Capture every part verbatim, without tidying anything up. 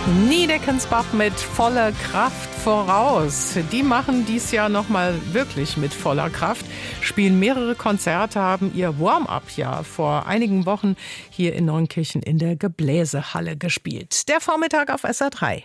Niedeckensbach mit voller Kraft voraus. Die machen dies Jahr nochmal wirklich mit voller Kraft, spielen mehrere Konzerte, haben ihr Warm-up-Jahr vor einigen Wochen hier in Neunkirchen in der Gebläsehalle gespielt. Der Vormittag auf S R drei.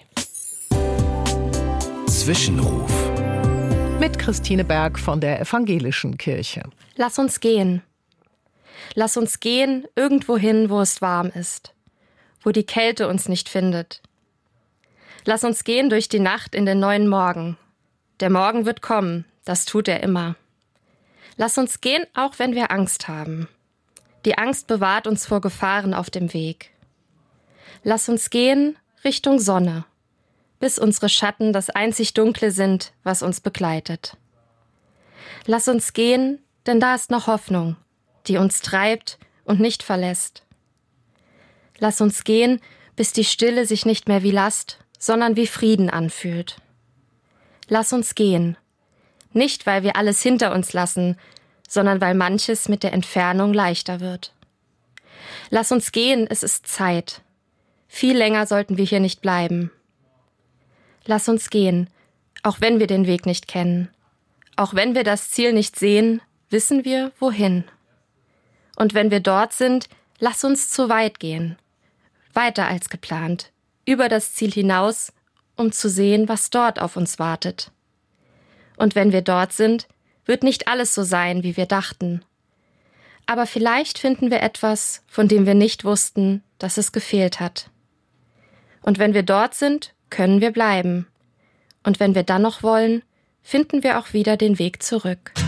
Zwischenruf. Mit Christine Berg von der Evangelischen Kirche. Lass uns gehen. Lass uns gehen irgendwohin, wo es warm ist, wo die Kälte uns nicht findet. Lass uns gehen durch die Nacht in den neuen Morgen. Der Morgen wird kommen, das tut er immer. Lass uns gehen, auch wenn wir Angst haben. Die Angst bewahrt uns vor Gefahren auf dem Weg. Lass uns gehen Richtung Sonne, bis unsere Schatten das einzig Dunkle sind, was uns begleitet. Lass uns gehen, denn da ist noch Hoffnung, die uns treibt und nicht verlässt. Lass uns gehen, bis die Stille sich nicht mehr wie Last, sondern wie Frieden anfühlt. Lass uns gehen, nicht weil wir alles hinter uns lassen, sondern weil manches mit der Entfernung leichter wird. Lass uns gehen, es ist Zeit. Viel länger sollten wir hier nicht bleiben. Lass uns gehen, auch wenn wir den Weg nicht kennen. Auch wenn wir das Ziel nicht sehen, wissen wir, wohin. Und wenn wir dort sind, lass uns zu weit gehen. Weiter als geplant, über das Ziel hinaus, um zu sehen, was dort auf uns wartet. Und wenn wir dort sind, wird nicht alles so sein, wie wir dachten. Aber vielleicht finden wir etwas, von dem wir nicht wussten, dass es gefehlt hat. Und wenn wir dort sind, können wir bleiben. Und wenn wir dann noch wollen, finden wir auch wieder den Weg zurück.